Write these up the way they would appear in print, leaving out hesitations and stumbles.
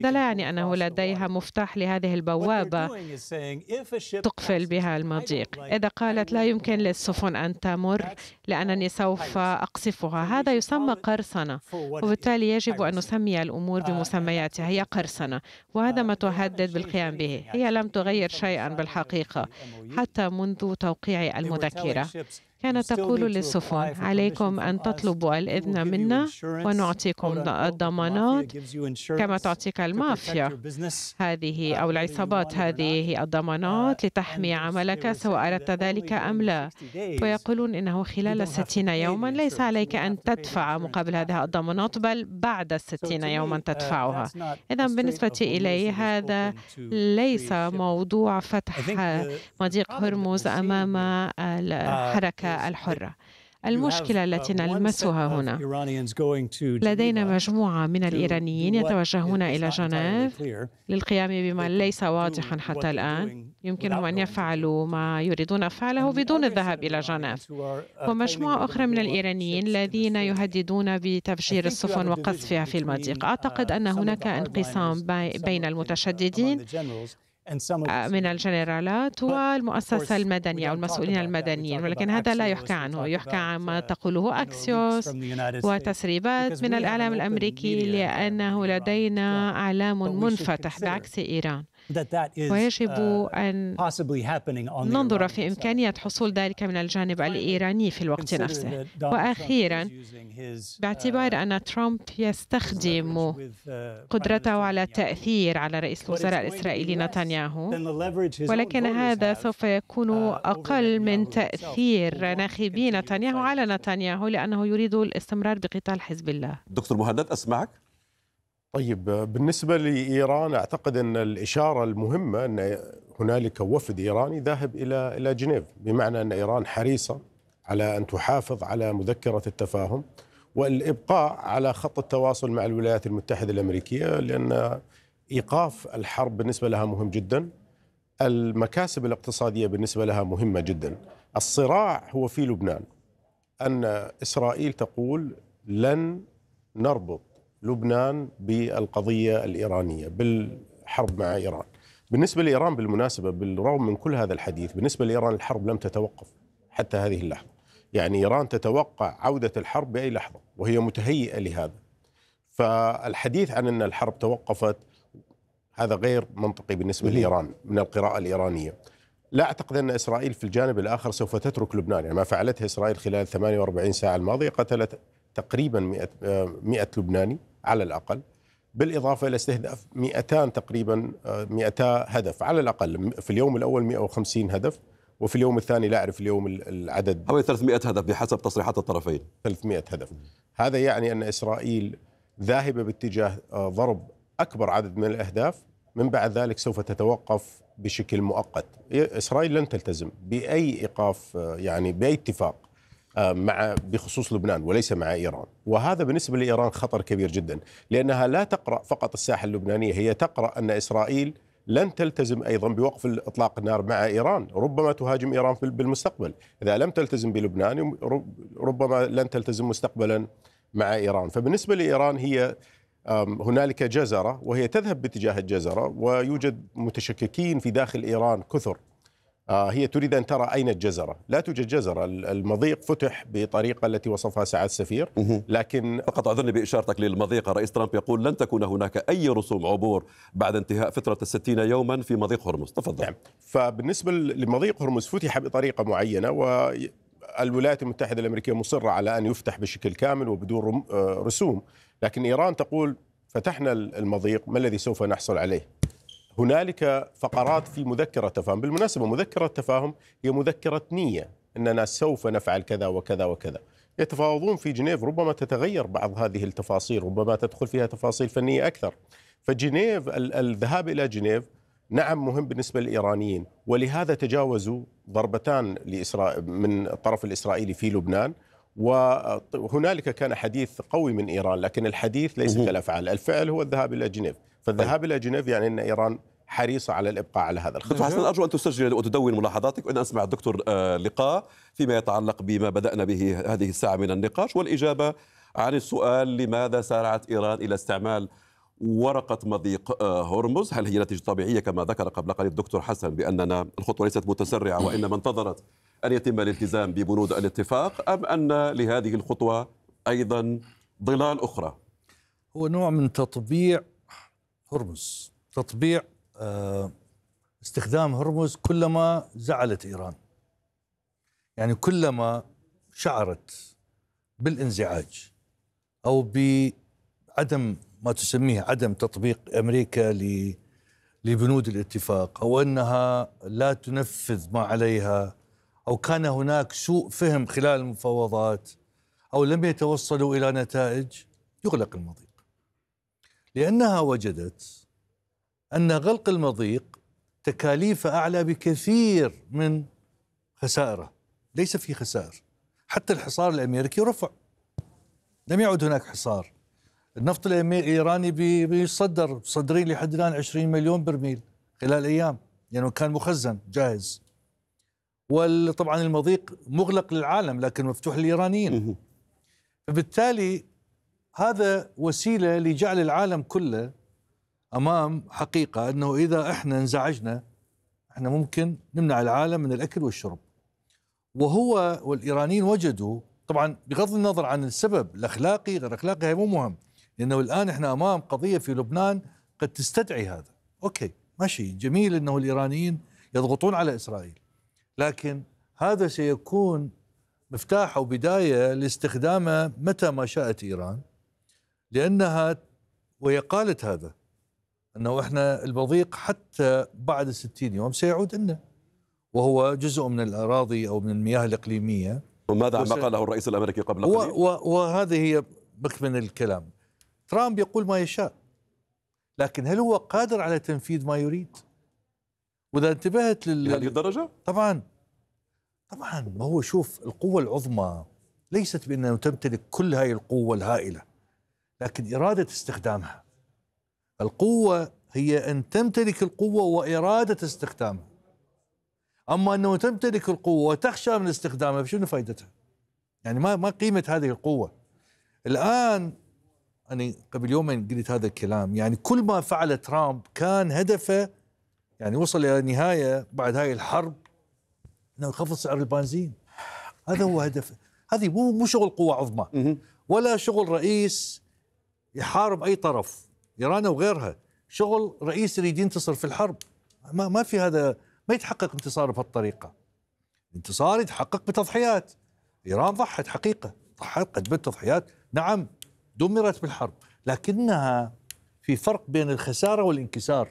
هذا لا يعني أنه لديها مفتاح لهذه البوابة تقفل بها المضيق. إذا قالت لا يمكن للسفن أن تمر لأنني سوف أقصفها، هذا يسمى قرصنة، وبالتالي يجب أن نسمي الأمور بمسمياتها. هي قرصنة، وهذا ما تهدد بالقيام به. هي لم تغير شيئا بالحقيقة حتى منذ توقيع المذكرة. كانت تقول للسفن: عليكم أن تطلبوا الإذن منا ونعطيكم الضمانات كما تعطيك المافيا هذه أو العصابات هذه الضمانات لتحمي عملك سواء أردت ذلك أم لا. ويقولون إنه خلال 60 يوما ليس عليك أن تدفع مقابل هذه الضمانات، بل بعد 60 يوما تدفعها. إذن بالنسبة إلي هذا ليس موضوع فتح مضيق هرمز أمام الحركة الحرة. المشكلة التي نلمسها هنا، لدينا مجموعة من الإيرانيين يتوجهون إلى جنيف للقيام بما ليس واضحا حتى الآن. يمكنهم أن يفعلوا ما يريدون فعله بدون الذهاب إلى جنيف، ومجموعة أخرى من الإيرانيين الذين يهددون بتفجير السفن وقذفها في المضيق. أعتقد أن هناك انقسام بين المتشددين من الجنرالات والمؤسسة المدنية أو المسؤولين المدنيين، ولكن هذا لا يحكى عنه. يحكى عن ما تقوله أكسيوس وتسريبات من الإعلام الأمريكي، لأنه لدينا إعلام منفتح بعكس إيران، ويجب أن ننظر في إمكانية حصول ذلك من الجانب الإيراني في الوقت نفسه. وأخيرا، باعتبار أن ترامب يستخدم قدرته على التأثير على رئيس الوزراء الإسرائيلي نتنياهو، ولكن هذا سوف يكون أقل من تأثير ناخبي نتنياهو على نتنياهو، لأنه يريد الاستمرار بقتال حزب الله. دكتور مهند، أسمعك. طيب، بالنسبة لإيران أعتقد أن الإشارة المهمة أن هنالك وفد إيراني ذاهب إلى جنيف، بمعنى أن إيران حريصة على أن تحافظ على مذكرة التفاهم والإبقاء على خط التواصل مع الولايات المتحدة الأمريكية، لأن إيقاف الحرب بالنسبة لها مهم جدا. المكاسب الاقتصادية بالنسبة لها مهمة جدا. الصراع هو في لبنان، أن إسرائيل تقول لن نربط لبنان بالقضية الإيرانية بالحرب مع إيران. بالنسبة لإيران بالمناسبة، بالرغم من كل هذا الحديث، بالنسبة لإيران الحرب لم تتوقف حتى هذه اللحظة. يعني إيران تتوقع عودة الحرب بأي لحظة وهي متهيئة لهذا. فالحديث عن أن الحرب توقفت هذا غير منطقي بالنسبة لإيران من القراءة الإيرانية. لا أعتقد أن إسرائيل في الجانب الآخر سوف تترك لبنان. يعني ما فعلته إسرائيل خلال 48 ساعة الماضية، قتلت تقريبا 100 لبناني على الأقل، بالإضافة إلى استهداف 200 تقريبا 200 هدف على الأقل. في اليوم الأول 150 هدف، وفي اليوم الثاني لا أعرف اليوم العدد، حوالي 300 هدف بحسب تصريحات الطرفين. 300 هدف. هذا يعني أن إسرائيل ذاهبة باتجاه ضرب أكبر عدد من الأهداف، من بعد ذلك سوف تتوقف بشكل مؤقت. إسرائيل لن تلتزم بأي إيقاف، يعني بأي اتفاق بخصوص لبنان وليس مع إيران. وهذا بالنسبة لإيران خطر كبير جدا، لأنها لا تقرأ فقط الساحة اللبنانية، هي تقرأ أن إسرائيل لن تلتزم أيضا بوقف إطلاق النار مع إيران. ربما تهاجم إيران بالمستقبل. إذا لم تلتزم بلبنان ربما لن تلتزم مستقبلا مع إيران. فبالنسبة لإيران هي هنالك جزرة وهي تذهب باتجاه الجزرة، ويوجد متشككين في داخل إيران كثر. هي تريد أن ترى أين الجزرة. لا توجد جزرة. المضيق فتح بطريقة التي وصفها سعادة السفير، لكن فقط أعذرني بإشارتك للمضيق. الرئيس ترامب يقول لن تكون هناك أي رسوم عبور بعد انتهاء فترة 60 يوما في مضيق هرمز. تفضل. نعم. فبالنسبة لمضيق هرمز فتح بطريقة معينة، والولايات المتحدة الأمريكية مصرة على أن يفتح بشكل كامل وبدون رسوم، لكن إيران تقول فتحنا المضيق، ما الذي سوف نحصل عليه؟ هنالك فقرات في مذكرة تفاهم. بالمناسبة مذكرة تفاهم هي مذكرة نية، أننا سوف نفعل كذا وكذا وكذا. يتفاوضون في جنيف، ربما تتغير بعض هذه التفاصيل، ربما تدخل فيها تفاصيل فنية أكثر. فجنيف، الذهاب إلى جنيف نعم مهم بالنسبة للإيرانيين، ولهذا تجاوزوا ضربتان من الطرف الإسرائيلي في لبنان. وهنالك كان حديث قوي من إيران، لكن الحديث ليس كالأفعال. الفعل هو الذهاب إلى جنيف. فالذهاب إلى جنيف يعني أن إيران حريصة على الإبقاء على هذا الخط. دكتور حسن، أرجو أن تسجل وتدون ملاحظاتك، وأن أسمع الدكتور لقاء فيما يتعلق بما بدأنا به هذه الساعة من النقاش، والإجابة عن السؤال لماذا سارعت إيران إلى استعمال ورقة مضيق هرمز، هل هي نتيجة طبيعية كما ذكر قبل قليل الدكتور حسن بأننا الخطوة ليست متسرعة وإنما انتظرت أن يتم الالتزام ببنود الاتفاق، أم أن لهذه الخطوة أيضا ظلال أخرى؟ هو نوع من تطبيع هرمز، تطبيع استخدام هرمز كلما زعلت إيران، يعني كلما شعرت بالانزعاج أو بعدم ما تسميه عدم تطبيق أمريكا لبنود الاتفاق، أو أنها لا تنفذ ما عليها، أو كان هناك سوء فهم خلال المفاوضات، أو لم يتوصلوا إلى نتائج، يغلق المضيق، لأنها وجدت أن غلق المضيق تكاليفه أعلى بكثير من خسائره. ليس في خسائر، حتى الحصار الأمريكي رفع، لم يعد هناك حصار. النفط الإيراني مصدرين لحد الآن 20 مليون برميل خلال أيام، يعني كان مخزن جاهز. وطبعا المضيق مغلق للعالم لكن مفتوح للإيرانيين، فبالتالي هذا وسيلة لجعل العالم كله أمام حقيقة أنه إذا إحنا انزعجنا إحنا ممكن نمنع العالم من الأكل والشرب. والإيرانيين وجدوا، طبعا بغض النظر عن السبب الأخلاقي غير أخلاقي، هي مو مهم، لأنه الآن إحنا أمام قضية في لبنان قد تستدعي هذا. أوكي ماشي، جميل أنه الإيرانيين يضغطون على إسرائيل، لكن هذا سيكون مفتاح أو بداية لاستخدامه متى ما شاءت إيران، لأنها وهي قالت هذا أنه إحنا المضيق حتى بعد 60 يوم سيعود لنا، وهو جزء من الأراضي أو من المياه الإقليمية. وماذا عما قاله الرئيس الأمريكي قبل قليل؟ وهذه هي مكمن الكلام. ترامب يقول ما يشاء، لكن هل هو قادر على تنفيذ ما يريد؟ وإذا انتبهت لهذه الدرجة؟ طبعا ما هو، شوف، القوة العظمى ليست بأنه تمتلك كل هاي القوة الهائلة، لكن إرادة استخدامها. القوة هي أن تمتلك القوة وإرادة استخدامها. أما أنه تمتلك القوة وتخشى من استخدامها، فشنو فائدتها؟ يعني ما قيمة هذه القوة؟ الآن أنا قبل يومين قلت هذا الكلام، يعني كل ما فعل ترامب كان هدفه، يعني وصل إلى نهاية بعد هاي الحرب أنه يخفض سعر البنزين. هذا هو هدفه. هذه مو شغل قوة عظمى، ولا شغل رئيس يحارب أي طرف، إيران وغيرها. شغل رئيس يريد ينتصر في الحرب. ما في هذا، ما يتحقق انتصار بهالطريقة. الانتصار يتحقق بتضحيات. إيران ضحت حقيقة، قدمت تضحيات، نعم دمرت بالحرب، لكنها في فرق بين الخسارة والانكسار.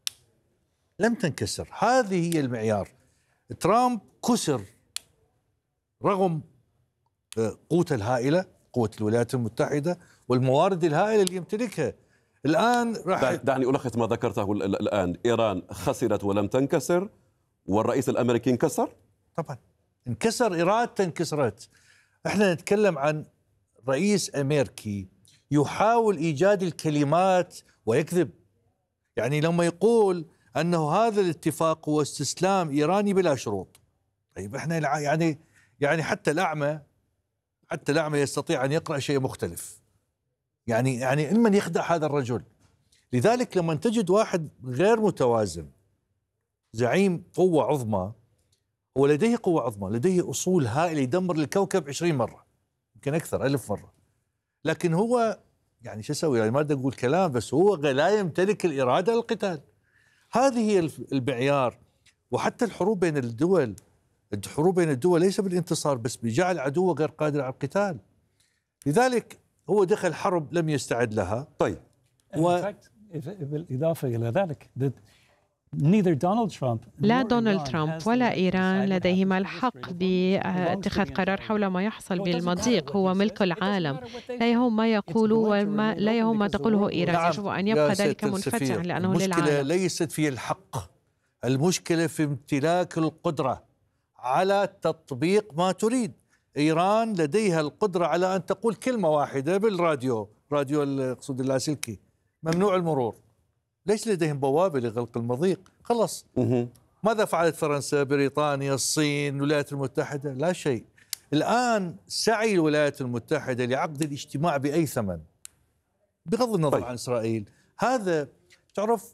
لم تنكسر، هذه هي المعيار. ترامب كسر رغم قوته الهائلة، قوة الولايات المتحدة والموارد الهائلة اللي يمتلكها. الآن دعني ألخص ما ذكرته الآن. إيران خسرت ولم تنكسر، والرئيس الأمريكي انكسر. طبعا انكسر، إرادته انكسرت. احنا نتكلم عن رئيس أمريكي يحاول إيجاد الكلمات ويكذب. يعني لما يقول أنه هذا الاتفاق هو استسلام إيراني بلا شروط، طيب احنا يعني حتى الأعمى يستطيع أن يقرأ شيء مختلف. يعني من يخدع هذا الرجل؟ لذلك لما تجد واحد غير متوازن، زعيم قوة عظمى، هو لديه قوة عظمى، لديه أصول هائلة يدمر الكوكب 20 مرة، يمكن أكثر 1000 مرة، لكن هو يعني شو يسوي؟ يعني ما بدي أقول كلام، بس هو لا يمتلك الإرادة للقتال. هذه هي المعيار. وحتى الحروب بين الدول ليس بالانتصار بس، بجعل عدوه غير قادر على القتال. لذلك هو دخل حرب لم يستعد لها. طيب، بالإضافة إلى ذلك لا دونالد ترامب ولا إيران لديهما الحق باتخاذ قرار حول ما يحصل بالمضيق. هو ملك العالم، لا يهم ما يقولوا ولا يهم ما تقوله إيران. يجب أن يبقى ذلك منفتحا لأنه للعالم. المشكلة ليست في الحق، المشكلة في امتلاك القدرة على تطبيق ما تريد. إيران لديها القدرة على أن تقول كلمة واحدة بالراديو، راديو اقصد اللاسلكي، ممنوع المرور. ليس لديهم بوابة لغلق المضيق. خلص. ماذا فعلت فرنسا، بريطانيا، الصين، الولايات المتحدة؟ لا شيء. الآن سعي الولايات المتحدة لعقد الاجتماع بأي ثمن، بغض النظر عن إسرائيل، هذا تعرف